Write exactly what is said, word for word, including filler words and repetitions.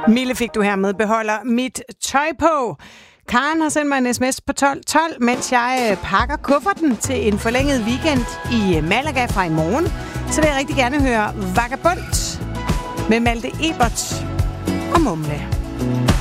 Mille fik du hermed beholder mit tøj på. Karen har sendt mig en sms på tolv tolv, mens jeg pakker kufferten til en forlænget weekend i Malaga fra i morgen. Så vil jeg rigtig gerne høre Vagabond med Malte Ebert og Mumle.